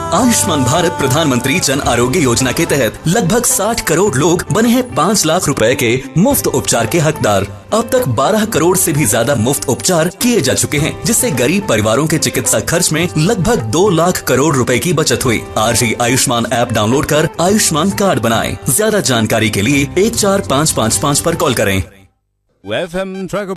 आयुष्मान भारत प्रधानमंत्री जन आरोग्य योजना के तहत लगभग 60 करोड़ लोग बने हैं 5 लाख रुपए के मुफ्त उपचार के हकदार। अब तक 12 करोड़ से भी ज्यादा मुफ्त उपचार किए जा चुके हैं, जिससे गरीब परिवारों के चिकित्सा खर्च में लगभग 2 लाख करोड़ रुपए की बचत हुई। आज ही आयुष्मान ऐप डाउनलोड कर आयुष्मान कार्ड बनाएं। ज्यादा जानकारी के लिए 14555 पर कॉल करें। FM